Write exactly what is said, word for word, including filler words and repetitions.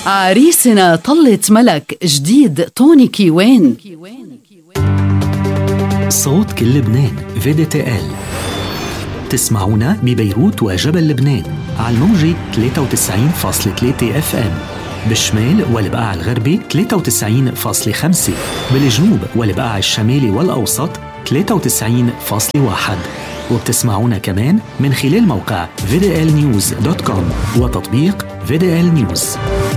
عريسنا طلة ملك جديد توني كيوان. صوت كل لبنان في دي تي إل. تسمعونا ببيروت وجبل لبنان على الموجة ثلاثة وتسعين فاصلة ثلاثة اف ام، بالشمال والبقاع الغربي ثلاثة وتسعين فاصلة خمسة، بالجنوب والبقاع الشمالي والأوسط ثلاثة وتسعين فاصلة واحد، وبتسمعونا كمان من خلال موقع في دي إل نيوز دوت كوم وتطبيق في دي إل نيوز.